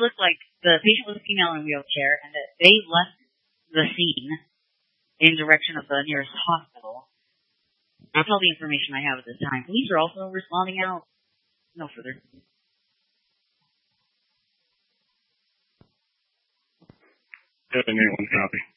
looked like the patient was a female in a wheelchair, and that they left the scene in direction of the nearest hospital. That's all the information I have at this time. Police are also responding out. No further. 781 copy.